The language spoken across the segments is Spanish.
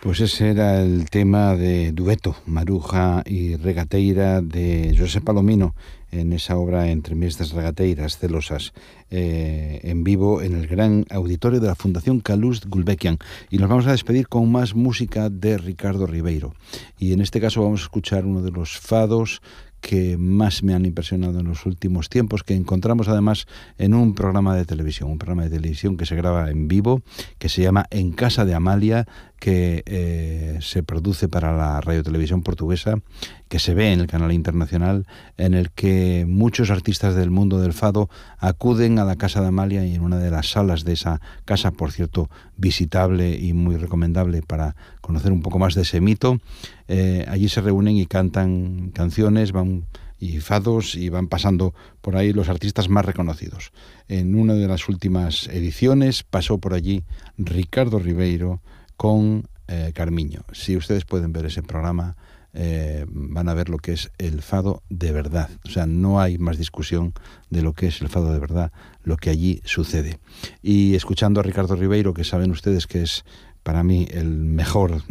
Pues ese era el tema de dueto, Maruja y Regateira de José Palomino en esa obra Entre Mestres Regateiras Celosas, en vivo en el gran auditorio de la Fundación Calouste Gulbenkian. Y nos vamos a despedir con más música de Ricardo Ribeiro. Y en este caso vamos a escuchar uno de los fados que más me han impresionado en los últimos tiempos, que encontramos además en un programa de televisión que se graba en vivo, que se llama En Casa de Amalia, que se produce para la Radio Televisión Portuguesa, que se ve en el canal internacional, en el que muchos artistas del mundo del fado acuden a la Casa de Amalia, y en una de las salas de esa casa, por cierto, visitable y muy recomendable para conocer un poco más de ese mito, allí se reúnen y cantan canciones, y fados, y van pasando por ahí los artistas más reconocidos. En una de las últimas ediciones pasó por allí Ricardo Ribeiro con Carmiño. Si ustedes pueden ver ese programa, van a ver lo que es el fado de verdad. O sea, no hay más discusión de lo que es el fado de verdad, lo que allí sucede. Y escuchando a Ricardo Ribeiro, que saben ustedes que es para mí el mejor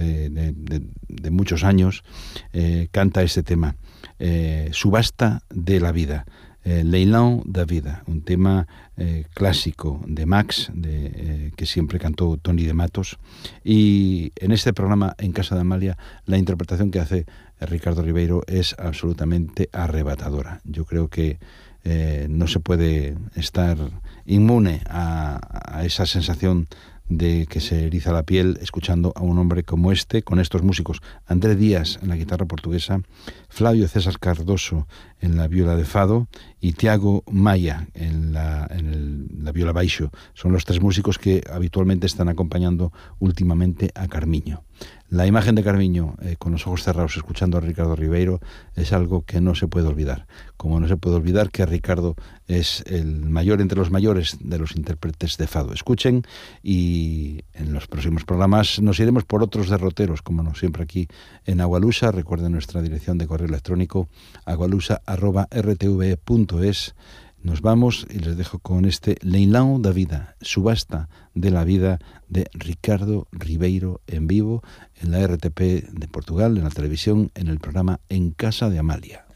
de muchos años, canta este tema, Subasta de la vida, Leilão da vida, un tema clásico de Max, que siempre cantó Toni de Matos. Y en este programa, En Casa de Amalia, la interpretación que hace Ricardo Ribeiro es absolutamente arrebatadora. Yo creo que no se puede estar inmune a esa sensación de que se eriza la piel escuchando a un hombre como este, con estos músicos: André Díaz en la guitarra portuguesa, Flavio César Cardoso en la viola de fado y Tiago Maia en la viola baixo. Son los tres músicos que habitualmente están acompañando últimamente a Carmiño. La imagen de Carmiño con los ojos cerrados escuchando a Ricardo Ribeiro es algo que no se puede olvidar, como no se puede olvidar que Ricardo es el mayor entre los mayores de los intérpretes de fado. Escuchen, y en los próximos programas nos iremos por otros derroteros, como no, siempre aquí en Agualusa. Recuerden nuestra dirección de correo electrónico, agualusa@rtve.es. Nos vamos y les dejo con este Leilão da vida, subasta de la vida, de Ricardo Ribeiro, en vivo en la RTP de Portugal, en la televisión, en el programa En Casa de Amalia.